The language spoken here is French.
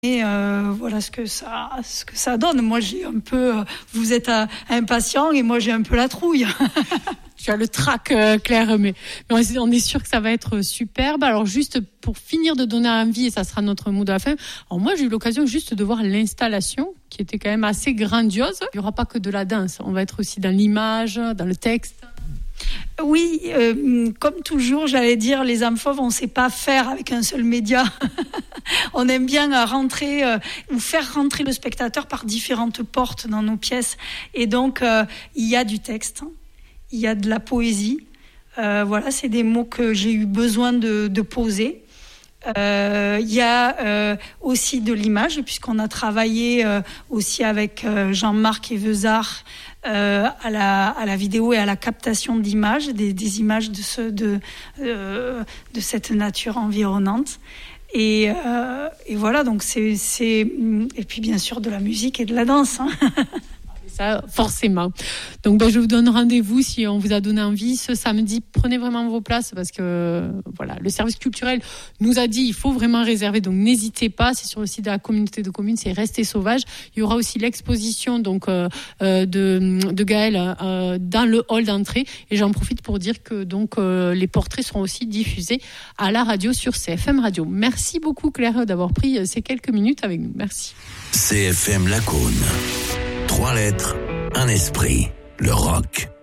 Et voilà ce que ça donne. Moi, j'ai un peu, vous êtes impatient et moi j'ai un peu la trouille. Tu as le trac, Claire, mais on est sûr que ça va être superbe. Alors juste pour finir de donner envie, et ça sera notre mot de la fin. Alors moi, j'ai eu l'occasion juste de voir l'installation, qui était quand même assez grandiose. Il n'y aura pas que de la danse, on va être aussi dans l'image, dans le texte. Oui, comme toujours, j'allais dire, les âmes fauves, on ne sait pas faire avec un seul média. On aime bien rentrer ou faire rentrer le spectateur par différentes portes dans nos pièces. Et donc, il y a du texte, il y a de la poésie. Voilà, c'est des mots que j'ai eu besoin de poser. Il y a aussi de l'image, puisqu'on a travaillé aussi avec Jean-Marc Evezard à la vidéo et à la captation d'images, des images de cette nature environnante. Et voilà, donc c'est et puis bien sûr de la musique et de la danse. Ça, forcément. Donc, je vous donne rendez-vous si on vous a donné envie ce samedi. Prenez vraiment vos places parce que voilà, le service culturel nous a dit il faut vraiment réserver. Donc, n'hésitez pas. C'est sur le site de la communauté de communes. C'est Restez Sauvage. Il y aura aussi l'exposition donc de Gaël dans le hall d'entrée. Et j'en profite pour dire que donc les portraits seront aussi diffusés à la radio sur CFM Radio. Merci beaucoup Claire d'avoir pris ces quelques minutes avec nous. Merci. CFM Lacaune. 3 lettres, un esprit, le rock.